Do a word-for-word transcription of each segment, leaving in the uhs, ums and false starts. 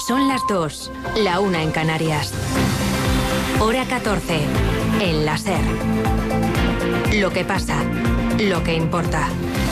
Son las dos, la una en Canarias. Hora catorce, en la SER. Lo que pasa, lo que importa.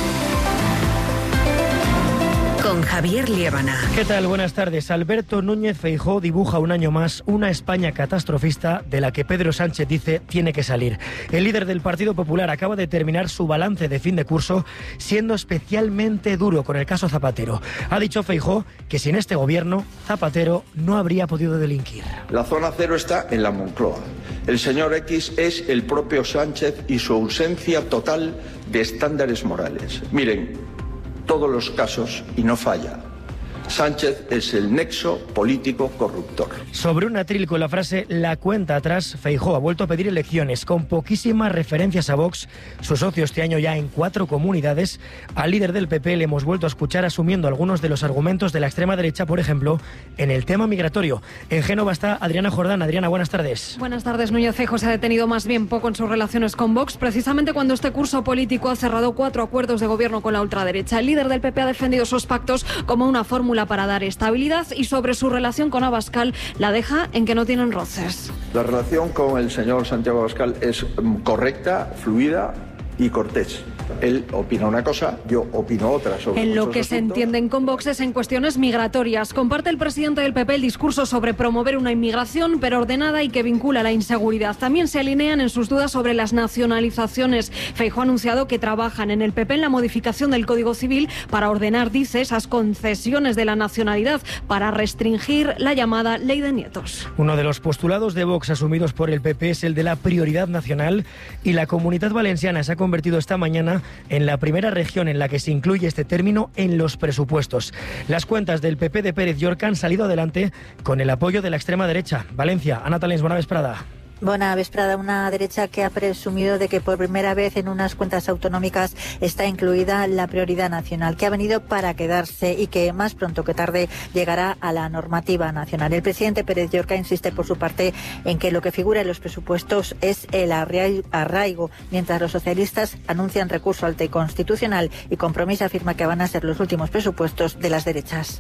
Con Javier Liébana. ¿Qué tal? Buenas tardes. Alberto Núñez Feijóo dibuja un año más una España catastrofista de la que Pedro Sánchez dice tiene que salir. El líder del Partido Popular acaba de terminar su balance de fin de curso siendo especialmente duro con el caso Zapatero. Ha dicho Feijóo que sin este gobierno Zapatero no habría podido delinquir. La zona cero está en la Moncloa. El señor X es el propio Sánchez y su ausencia total de estándares morales. Miren, todos los casos y no falla. Sánchez es el nexo político corruptor. Sobre un atril con la frase "la cuenta atrás", Feijóo ha vuelto a pedir elecciones con poquísimas referencias a Vox, su socio este año ya en cuatro comunidades. Al líder del P P le hemos vuelto a escuchar asumiendo algunos de los argumentos de la extrema derecha, por ejemplo, en el tema migratorio. En Génova está Adriana Jordán. Adriana, buenas tardes. Buenas tardes. Núñez Feijóo se ha detenido más bien poco en sus relaciones con Vox, precisamente cuando este curso político ha cerrado cuatro acuerdos de gobierno con la ultraderecha. El líder del P P ha defendido sus pactos como una fórmula para dar estabilidad y sobre su relación con Abascal la deja en que no tienen roces. La relación con el señor Santiago Abascal es correcta, fluida y cortés. Él opina una cosa, yo opino otra sobre En lo que asuntos. se entienden con Vox es en cuestiones migratorias. Comparte el presidente del P P el discurso sobre promover una inmigración, pero ordenada y que vincula la inseguridad. También se alinean en sus dudas sobre las nacionalizaciones. Feijóo ha anunciado que trabajan en el P P en la modificación del Código Civil para ordenar, dice, esas concesiones de la nacionalidad para restringir la llamada ley de nietos. Uno de los postulados de Vox asumidos por el P P es el de la prioridad nacional, y la Comunidad Valenciana se ha convertido esta mañana en la primera región en la que se incluye este término en los presupuestos. Las cuentas del P P de Pérez Llorca han salido adelante con el apoyo de la extrema derecha. Valencia, Ana Talens, buena vesprada. Buena vesprada. Una derecha que ha presumido de que por primera vez en unas cuentas autonómicas está incluida la prioridad nacional, que ha venido para quedarse y que más pronto que tarde llegará a la normativa nacional. El presidente Pérez Llorca insiste por su parte en que lo que figura en los presupuestos es el arraigo, mientras los socialistas anuncian recurso al Constitucional y Compromís afirma que van a ser los últimos presupuestos de las derechas.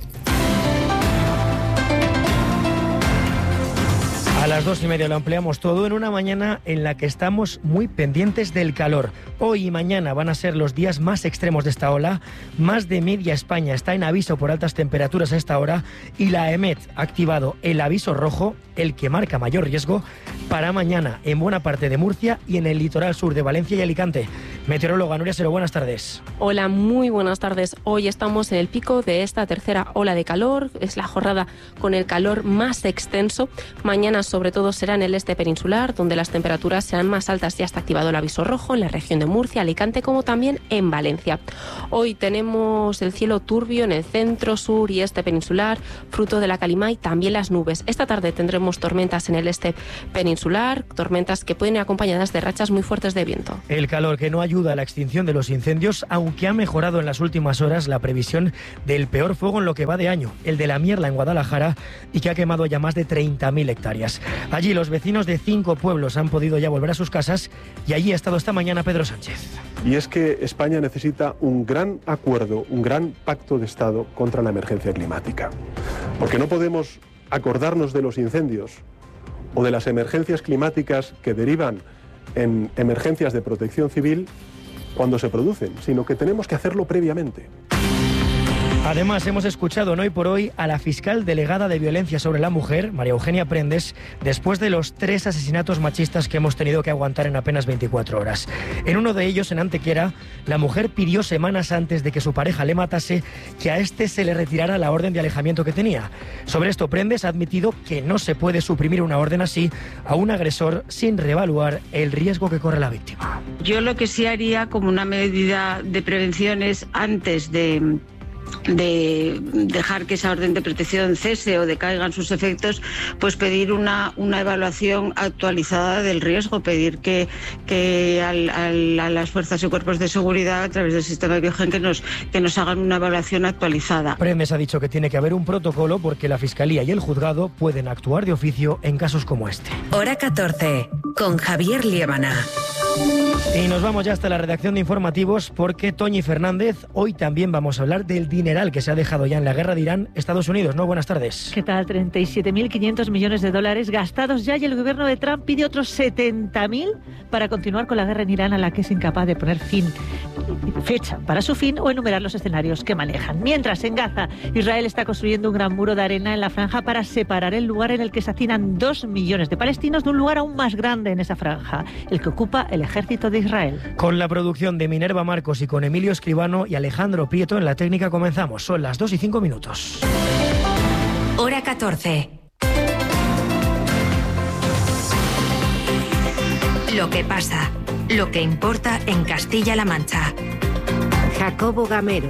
A las dos y media lo ampliamos todo en una mañana en la que estamos muy pendientes del calor. Hoy y mañana van a ser los días más extremos de esta ola. Más de media España está en aviso por altas temperaturas a esta hora y la EMET ha activado el aviso rojo, el que marca mayor riesgo, para mañana en buena parte de Murcia y en el litoral sur de Valencia y Alicante. Meteoróloga Nuria Sero, buenas tardes. Hola, muy buenas tardes. Hoy estamos en el pico de esta tercera ola de calor. Es la jornada con el calor más extenso. Mañana sobre todo será en el este peninsular, donde las temperaturas serán más altas. Ya está activado el aviso rojo en la región de Murcia, Alicante, como también en Valencia. Hoy tenemos el cielo turbio en el centro, sur y este peninsular, fruto de la calima y también las nubes. Esta tarde tendremos tormentas en el este peninsular, tormentas que pueden ir acompañadas de rachas muy fuertes de viento. El calor que no ayuda a la extinción de los incendios, aunque ha mejorado en las últimas horas la previsión del peor fuego en lo que va de año, el de la Mierla en Guadalajara, y que ha quemado ya más de treinta mil hectáreas. Allí los vecinos de cinco pueblos han podido ya volver a sus casas y allí ha estado esta mañana Pedro Sánchez. Y es que España necesita un gran acuerdo, un gran pacto de Estado contra la emergencia climática. Porque no podemos acordarnos de los incendios o de las emergencias climáticas que derivan en emergencias de protección civil cuando se producen, sino que tenemos que hacerlo previamente. Además, hemos escuchado en Hoy por Hoy a la fiscal delegada de Violencia sobre la Mujer, María Eugenia Prendes, después de los tres asesinatos machistas que hemos tenido que aguantar en apenas veinticuatro horas. En uno de ellos, en Antequera, la mujer pidió semanas antes de que su pareja le matase que a este se le retirara la orden de alejamiento que tenía. Sobre esto, Prendes ha admitido que no se puede suprimir una orden así a un agresor sin reevaluar el riesgo que corre la víctima. Yo lo que sí haría como una medida de prevención es antes de... de dejar que esa orden de protección cese o decaigan sus efectos, pues pedir una, una evaluación actualizada del riesgo, pedir que, que al, al, a las fuerzas y cuerpos de seguridad a través del sistema Biogen que nos, que nos hagan una evaluación actualizada. Prendes ha dicho que tiene que haber un protocolo porque la Fiscalía y el Juzgado pueden actuar de oficio en casos como este. Hora catorce, con Javier Liébana. Y nos vamos ya hasta la redacción de informativos porque Toñi Fernández, hoy también vamos a hablar del dineral que se ha dejado ya en la guerra de Irán, Estados Unidos, ¿no? Buenas tardes. ¿Qué tal? treinta y siete mil quinientos millones de dólares gastados ya y el gobierno de Trump pide otros setenta mil para continuar con la guerra en Irán a la que es incapaz de poner fin, fecha para su fin o enumerar los escenarios que manejan. Mientras en Gaza, Israel está construyendo un gran muro de arena en la franja para separar el lugar en el que se hacinan dos millones de palestinos de un lugar aún más grande en esa franja, el que ocupa el ejército de Israel. Con la producción de Minerva Marcos y con Emilio Escribano y Alejandro Prieto en la técnica comenzamos. Son las dos y cinco minutos. Hora catorce. Lo que pasa, lo que importa en Castilla-La Mancha. Jacobo Gamero.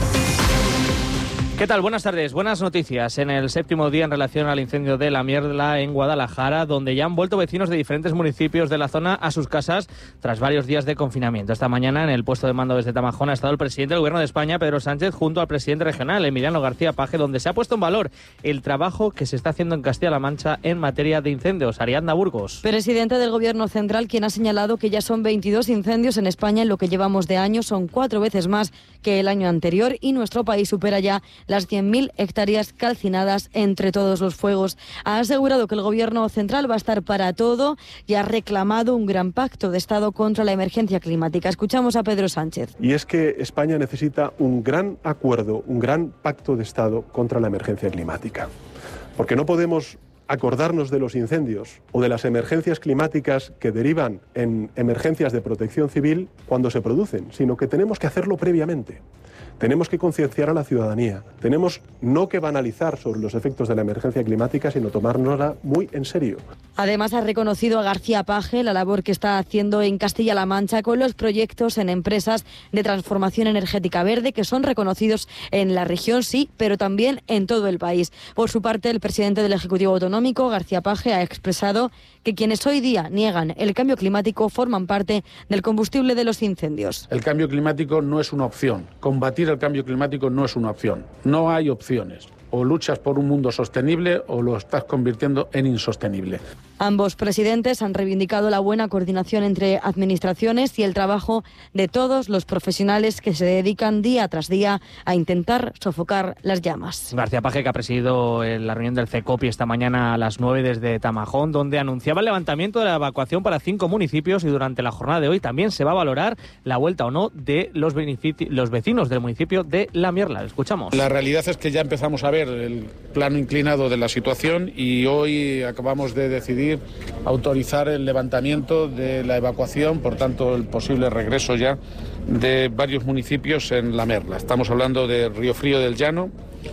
¿Qué tal? Buenas tardes. Buenas noticias. En el séptimo día en relación al incendio de La Mierla en Guadalajara, donde ya han vuelto vecinos de diferentes municipios de la zona a sus casas tras varios días de confinamiento. Esta mañana en el puesto de mando desde Tamajón ha estado el presidente del Gobierno de España, Pedro Sánchez, junto al presidente regional, Emiliano García Paje, donde se ha puesto en valor el trabajo que se está haciendo en Castilla-La Mancha en materia de incendios. Ariadna Burgos. Presidente del Gobierno central, quien ha señalado que ya son veintidós incendios en España en lo que llevamos de año, son cuatro veces más que el año anterior y nuestro país supera ya las cien mil hectáreas calcinadas entre todos los fuegos. Ha asegurado que el Gobierno central va a estar para todo y ha reclamado un gran pacto de Estado contra la emergencia climática. Escuchamos a Pedro Sánchez. Y es que España necesita un gran acuerdo, un gran pacto de Estado contra la emergencia climática. Porque no podemos acordarnos de los incendios o de las emergencias climáticas que derivan en emergencias de protección civil cuando se producen, sino que tenemos que hacerlo previamente. Tenemos que concienciar a la ciudadanía. Tenemos no que banalizar sobre los efectos de la emergencia climática, sino tomárnosla muy en serio. Además, ha reconocido a García Paje la labor que está haciendo en Castilla-La Mancha con los proyectos en empresas de transformación energética verde, que son reconocidos en la región, sí, pero también en todo el país. Por su parte, el presidente del Ejecutivo Autonómico, García Paje, ha expresado que quienes hoy día niegan el cambio climático forman parte del combustible de los incendios. El cambio climático no es una opción. Combatir el cambio climático no es una opción. No hay opciones. O luchas por un mundo sostenible o lo estás convirtiendo en insostenible. Ambos presidentes han reivindicado la buena coordinación entre administraciones y el trabajo de todos los profesionales que se dedican día tras día a intentar sofocar las llamas. García Paje, que ha presidido la reunión del CECOPI esta mañana a las nueve desde Tamajón, donde anunciaba el levantamiento de la evacuación para cinco municipios y durante la jornada de hoy también se va a valorar la vuelta o no de los, los vecinos del municipio de La Mierla. Escuchamos. La realidad es que ya empezamos a ver el plano inclinado de la situación y hoy acabamos de decidir autorizar el levantamiento de la evacuación, por tanto el posible regreso ya de varios municipios en La Merla. Estamos hablando de Riofrío del Llano,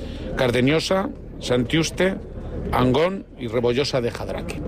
Cardeñosa, Santiuste, Angón y Rebollosa de Jadraque.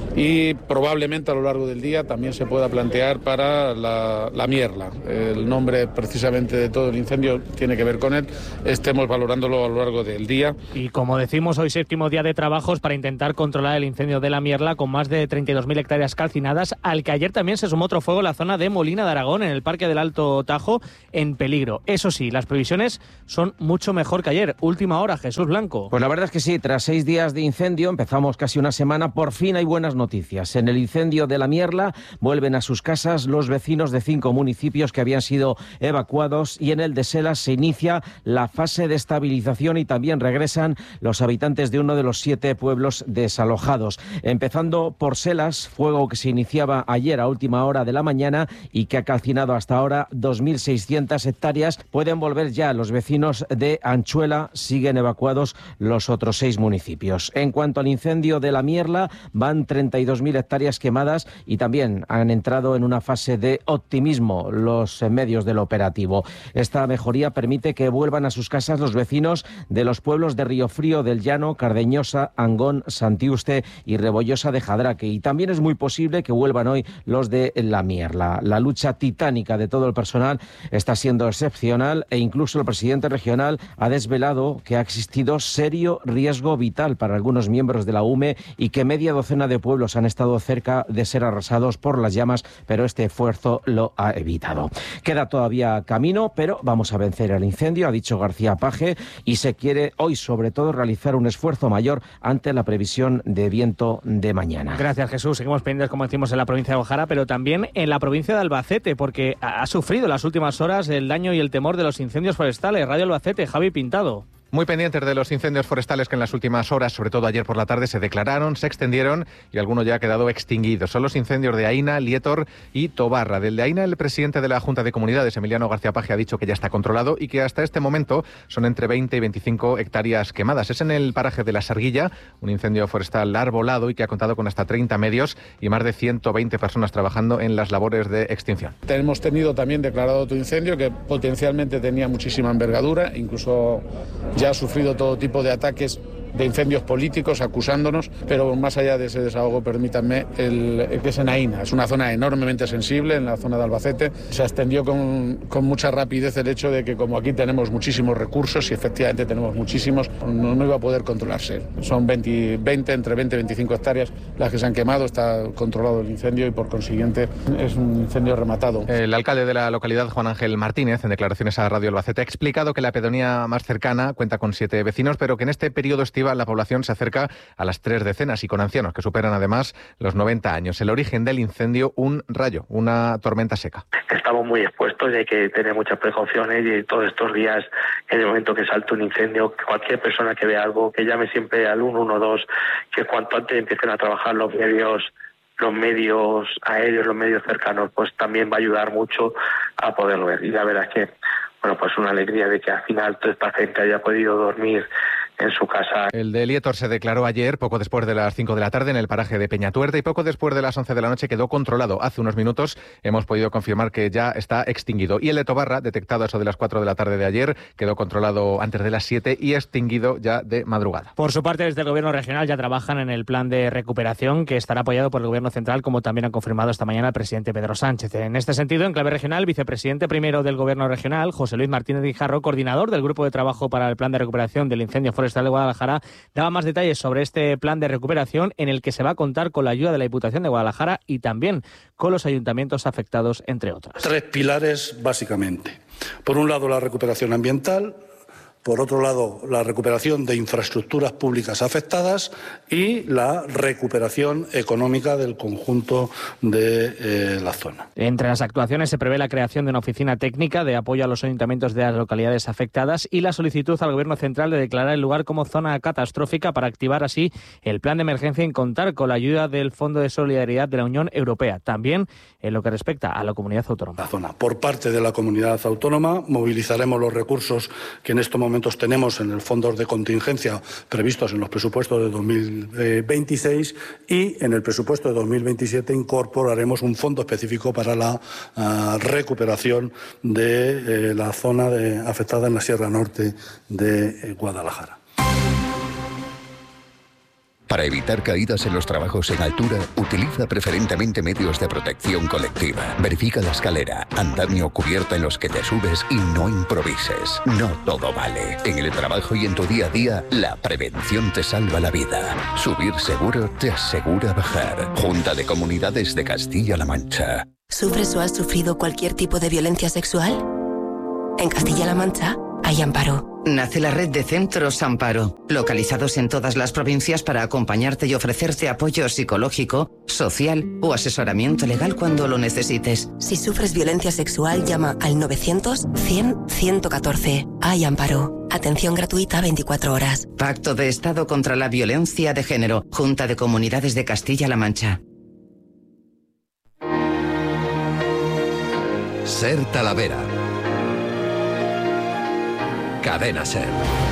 Y probablemente a lo largo del día también se pueda plantear para la, la Mierla. El nombre precisamente de todo el incendio tiene que ver con él. Estemos valorándolo a lo largo del día. Y como decimos, hoy séptimo día de trabajos para intentar controlar el incendio de la Mierla con más de treinta y dos mil hectáreas calcinadas, al que ayer también se sumó otro fuego en la zona de Molina de Aragón, en el Parque del Alto Tajo, en peligro. Eso sí, las previsiones son mucho mejor que ayer. Última hora, Jesús Blanco. Pues la verdad es que sí, tras seis días de incendio, empezamos casi una semana, por fin hay buenas noticias. Noticias. En el incendio de La Mierla vuelven a sus casas los vecinos de cinco municipios que habían sido evacuados y en el de Selas se inicia la fase de estabilización y también regresan los habitantes de uno de los siete pueblos desalojados. Empezando por Selas, fuego que se iniciaba ayer a última hora de la mañana y que ha calcinado hasta ahora dos mil seiscientas hectáreas. Pueden volver ya los vecinos de Anchuela, siguen evacuados los otros seis municipios. En cuanto al incendio de La Mierla, van treinta y dos mil hectáreas quemadas y también han entrado en una fase de optimismo los medios del operativo. Esta mejoría permite que vuelvan a sus casas los vecinos de los pueblos de Riofrío del Llano, Cardeñosa, Angón, Santiuste y Rebollosa de Jadraque. Y también es muy posible que vuelvan hoy los de La Mierla. La lucha titánica de todo el personal está siendo excepcional e incluso el presidente regional ha desvelado que ha existido serio riesgo vital para algunos miembros de la U M E y que media docena de pueblos pueblos han estado cerca de ser arrasados por las llamas, pero este esfuerzo lo ha evitado. Queda todavía camino, pero vamos a vencer el incendio, ha dicho García Page, y se quiere hoy sobre todo realizar un esfuerzo mayor ante la previsión de viento de mañana. Gracias, Jesús. Seguimos pendientes, como decimos, en la provincia de Guadalajara, pero también en la provincia de Albacete, porque ha sufrido en las últimas horas el daño y el temor de los incendios forestales. Radio Albacete, Javi Pintado. Muy pendientes de los incendios forestales que en las últimas horas, sobre todo ayer por la tarde, se declararon, se extendieron y alguno ya ha quedado extinguido. Son los incendios de Aína, Lietor y Tobarra. Del de Aína, el presidente de la Junta de Comunidades, Emiliano García Page, ha dicho que ya está controlado y que hasta este momento son entre veinte y veinticinco hectáreas quemadas. Es en el paraje de La Sarguilla, un incendio forestal arbolado y que ha contado con hasta treinta medios y más de ciento veinte personas trabajando en las labores de extinción. Hemos tenido también declarado otro incendio que potencialmente tenía muchísima envergadura, incluso ya ha sufrido todo tipo de ataques de incendios políticos acusándonos, pero más allá de ese desahogo, permítanme, el, el que es en Aína. Es una zona enormemente sensible en la zona de Albacete. Se extendió con, con mucha rapidez el hecho de que como aquí tenemos muchísimos recursos, y efectivamente tenemos muchísimos, no, no iba a poder controlarse. Son veinte, veinte, entre veinte y veinticinco hectáreas las que se han quemado, está controlado el incendio y por consiguiente es un incendio rematado. El alcalde de la localidad, Juan Ángel Martínez, en declaraciones a Radio Albacete, ha explicado que la pedanía más cercana cuenta con siete vecinos, pero que en este periodo estival la población se acerca a las tres decenas y con ancianos que superan además los noventa años. El origen del incendio, un rayo, una tormenta seca. Estamos muy expuestos y hay que tener muchas precauciones, y todos estos días, en el momento que salta un incendio, cualquier persona que vea algo, que llame siempre al uno uno dos, que cuanto antes empiecen a trabajar los medios los medios aéreos, los medios cercanos, pues también va a ayudar mucho a poderlo ver. Y la verdad es que, bueno, pues una alegría de que al final toda esta gente haya podido dormir en su casa. El de Lietor se declaró ayer, poco después de las cinco de la tarde, en el paraje de Peñatuerta, y poco después de las once de la noche quedó controlado. Hace unos minutos hemos podido confirmar que ya está extinguido. Y el de Tobarra, detectado a eso de las cuatro de la tarde de ayer, quedó controlado antes de las siete y extinguido ya de madrugada. Por su parte, desde el Gobierno regional ya trabajan en el plan de recuperación que estará apoyado por el Gobierno central, como también ha confirmado esta mañana el presidente Pedro Sánchez. En este sentido, en clave regional, el vicepresidente primero del Gobierno regional, José Luis Martínez Guijarro, coordinador del Grupo de Trabajo para el Plan de Recuperación del Incendio Forestal de Guadalajara, daba más detalles sobre este plan de recuperación en el que se va a contar con la ayuda de la Diputación de Guadalajara y también con los ayuntamientos afectados, entre otros. Tres pilares, básicamente. Por un lado, la recuperación ambiental. Por otro lado, la recuperación de infraestructuras públicas afectadas y la recuperación económica del conjunto de eh, la zona. Entre las actuaciones se prevé la creación de una oficina técnica de apoyo a los ayuntamientos de las localidades afectadas y la solicitud al Gobierno central de declarar el lugar como zona catastrófica para activar así el plan de emergencia y contar con la ayuda del Fondo de Solidaridad de la Unión Europea. También en lo que respecta a la comunidad autónoma. La zona. Por parte de la comunidad autónoma movilizaremos los recursos que en estos momentos tenemos en el fondos de contingencia previstos en los presupuestos de dos mil veintiséis y en el presupuesto de dos mil veintisiete incorporaremos un fondo específico para la uh, recuperación de eh, la zona de, afectada en la Sierra Norte de eh, Guadalajara. Para evitar caídas en los trabajos en altura, utiliza preferentemente medios de protección colectiva. Verifica la escalera, andamio o cubierta en los que te subes y no improvises. No todo vale. En el trabajo y en tu día a día, la prevención te salva la vida. Subir seguro te asegura bajar. Junta de Comunidades de Castilla-La Mancha. ¿Sufres o has sufrido cualquier tipo de violencia sexual? En Castilla-La Mancha hay Amparo. Nace la red de Centros Amparo, localizados en todas las provincias para acompañarte y ofrecerte apoyo psicológico, social o asesoramiento legal cuando lo necesites. Si sufres violencia sexual, llama al novecientos cien ciento catorce. Hay Amparo. Atención gratuita veinticuatro horas. Pacto de Estado contra la Violencia de Género. Junta de Comunidades de Castilla-La Mancha. Ser Talavera. Cadena Ser.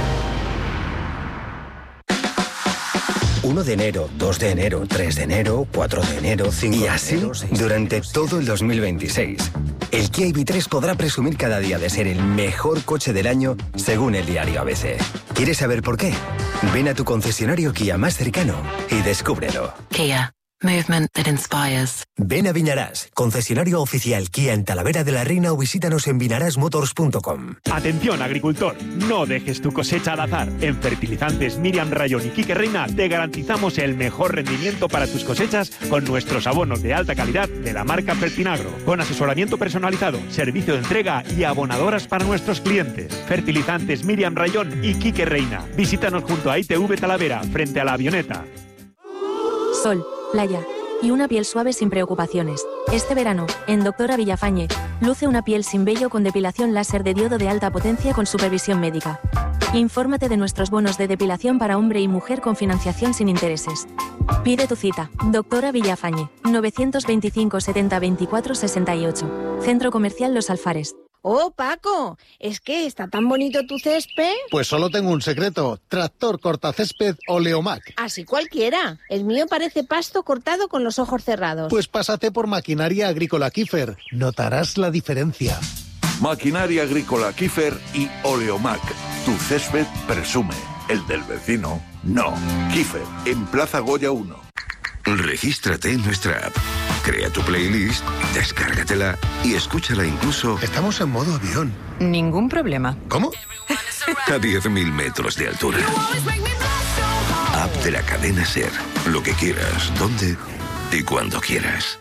uno de enero, dos de enero, tres de enero, cuatro de enero, cinco de enero... Y así, durante todo el dos mil veintiséis. El Kia I V tres podrá presumir cada día de ser el mejor coche del año, según el diario A B C. ¿Quieres saber por qué? Ven a tu concesionario Kia más cercano y descúbrelo. Kia. Movement that inspires. Ven a Viñarás, concesionario oficial Kia en Talavera de la Reina, o visítanos en viñarás motors punto com. Atención, agricultor, no dejes tu cosecha al azar. En Fertilizantes Miriam Rayón y Quique Reina te garantizamos el mejor rendimiento para tus cosechas con nuestros abonos de alta calidad de la marca Fertinagro, con asesoramiento personalizado, servicio de entrega y abonadoras para nuestros clientes. Fertilizantes Miriam Rayón y Quique Reina. Visítanos junto a I T V Talavera, frente a la avioneta. Sol, playa y una piel suave sin preocupaciones. Este verano, en Doctora Villafañe, luce una piel sin vello con depilación láser de diodo de alta potencia con supervisión médica. Infórmate de nuestros bonos de depilación para hombre y mujer con financiación sin intereses. Pide tu cita. Doctora Villafañe, novecientos veinticinco setenta veinticuatro sesenta y ocho. Centro Comercial Los Alfares. Oh, Paco, es que está tan bonito tu césped. Pues solo tengo un secreto, tractor cortacésped Oleomac. Así cualquiera. El mío parece pasto cortado con los ojos cerrados. Pues pásate por Maquinaria Agrícola Kiefer, notarás la diferencia. Maquinaria Agrícola Kiefer y Oleomac. Tu césped presume, el del vecino no. Kiefer, en Plaza Goya uno. Regístrate en nuestra app. Crea tu playlist, descárgatela y escúchala incluso... Estamos en modo avión. Ningún problema. ¿Cómo? A diez mil metros de altura. App de la cadena SER. Lo que quieras, dónde y cuando quieras.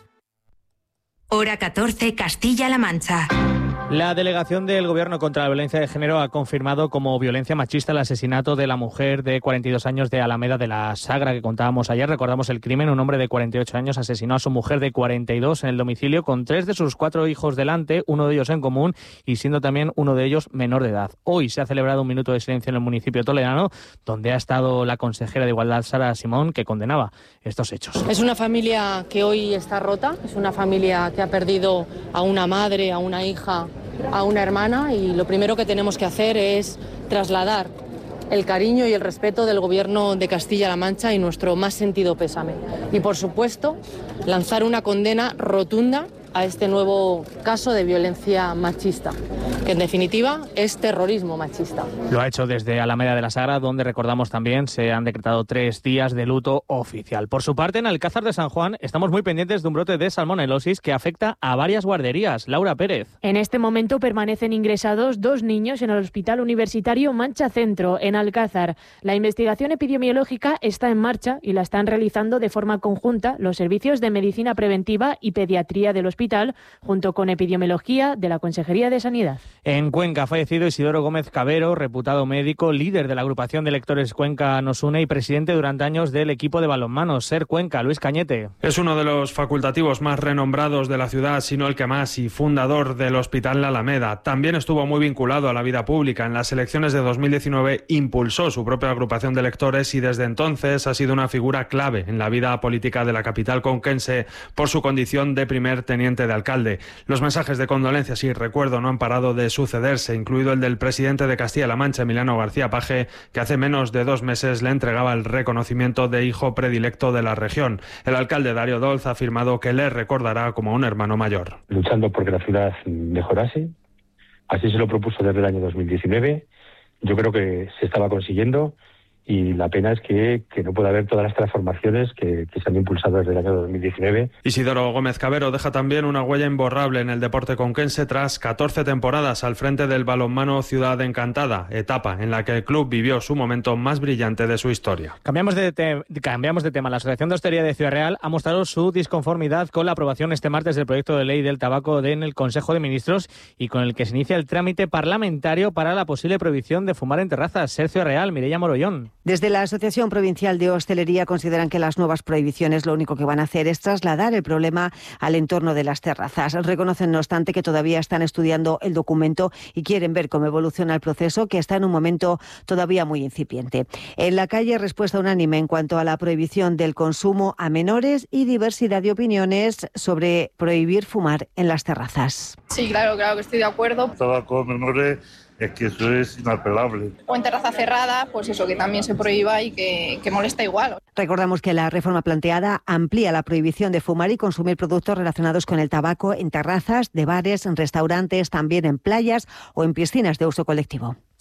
Hora catorce, Castilla-La Mancha. La delegación del Gobierno contra la Violencia de Género ha confirmado como violencia machista el asesinato de la mujer de cuarenta y dos años de Alameda de la Sagra que contábamos ayer. Recordamos el crimen. Un hombre de cuarenta y ocho años asesinó a su mujer de cuarenta y dos en el domicilio con tres de sus cuatro hijos delante, uno de ellos en común y siendo también uno de ellos menor de edad. Hoy se ha celebrado un minuto de silencio en el municipio toledano, donde ha estado la consejera de Igualdad, Sara Simón, que condenaba estos hechos. Es una familia que hoy está rota, es una familia que ha perdido a una madre, a una hija, a una hermana, y lo primero que tenemos que hacer es trasladar el cariño y el respeto del Gobierno de Castilla-La Mancha y nuestro más sentido pésame. Y, por supuesto, lanzar una condena rotunda a este nuevo caso de violencia machista, que en definitiva es terrorismo machista. Lo ha hecho desde Alameda de la Sagra, donde recordamos también se han decretado tres días de luto oficial. Por su parte, en Alcázar de San Juan estamos muy pendientes de un brote de salmonelosis que afecta a varias guarderías. Laura Pérez. En este momento permanecen ingresados dos niños en el Hospital Universitario Mancha Centro, en Alcázar. La investigación epidemiológica está en marcha y la están realizando de forma conjunta los servicios de Medicina Preventiva y Pediatría del Hospital, junto con Epidemiología de la Consejería de Sanidad. En Cuenca ha fallecido Isidoro Gómez Cabero, reputado médico, líder de la agrupación de lectores Cuenca Nos Une y presidente durante años del equipo de balonmano Ser Cuenca. Luis Cañete. Es uno de los facultativos más renombrados de la ciudad, sino el que más, y fundador del Hospital La Alameda. También estuvo muy vinculado a la vida pública. En las elecciones de dos mil diecinueve impulsó su propia agrupación de lectores y desde entonces ha sido una figura clave en la vida política de la capital conquense por su condición de primer teniente de alcalde. Los mensajes de condolencias y recuerdo no han parado de sucederse, incluido el del presidente de Castilla-La Mancha, Emiliano García Paje, que hace menos de dos meses le entregaba el reconocimiento de hijo predilecto de la región. El alcalde Darío Dolz ha afirmado que le recordará como un hermano mayor. Luchando porque la ciudad mejorase, así se lo propuso desde el año dos mil diecinueve, yo creo que se estaba consiguiendo. Y la pena es que, que no pueda haber todas las transformaciones que, que se han impulsado desde el año dos mil diecinueve. Isidoro Gómez Cabero deja también una huella imborrable en el deporte conquense tras catorce temporadas al frente del balonmano Ciudad Encantada, etapa en la que el club vivió su momento más brillante de su historia. Cambiamos de, te cambiamos de tema. La Asociación de Hostelería de Ciudad Real ha mostrado su disconformidad con la aprobación este martes del proyecto de ley del tabaco en el Consejo de Ministros y con el que se inicia el trámite parlamentario para la posible prohibición de fumar en terrazas. Ciudad Real, Mireia Morollón. Desde la Asociación Provincial de Hostelería consideran que las nuevas prohibiciones lo único que van a hacer es trasladar el problema al entorno de las terrazas. Reconocen, no obstante, que todavía están estudiando el documento y quieren ver cómo evoluciona el proceso, que está en un momento todavía muy incipiente. En la calle, respuesta unánime en cuanto a la prohibición del consumo a menores y diversidad de opiniones sobre prohibir fumar en las terrazas. Sí, claro, claro que estoy de acuerdo. Tabaco menores, es que eso es inapelable. O en terraza cerrada, pues eso, que también se prohíba y que, que molesta igual. Recordamos que la reforma planteada amplía la prohibición de fumar y consumir productos relacionados con el tabaco en terrazas de bares, en restaurantes, también en playas o en piscinas de uso colectivo.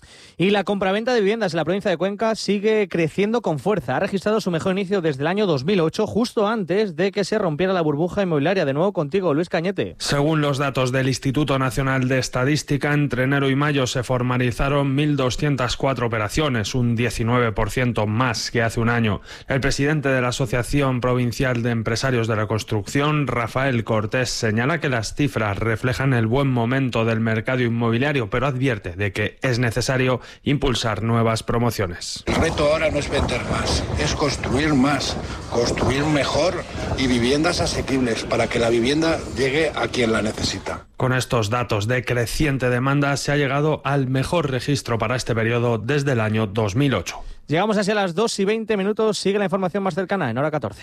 Y la compraventa de viviendas en la provincia de Cuenca sigue creciendo con fuerza. Ha registrado su mejor inicio desde el año dos mil ocho, justo antes de que se rompiera la burbuja inmobiliaria. De nuevo contigo, Luis Cañete. Según los datos del Instituto Nacional de Estadística, entre enero y mayo se formalizaron mil doscientas cuatro operaciones, un diecinueve por ciento más que hace un año. El presidente de la Asociación Provincial de Empresarios de la Construcción, Rafael Cortés, señala que las cifras reflejan el buen momento del mercado inmobiliario, pero advierte de que es necesario impulsar nuevas promociones. El reto ahora no es vender más, es construir más, construir mejor y viviendas asequibles para que la vivienda llegue a quien la necesita. Con estos datos de creciente demanda se ha llegado al mejor registro para este periodo desde el año dos mil ocho. Llegamos así a las dos y veinte minutos. Sigue la información más cercana en Hora catorce.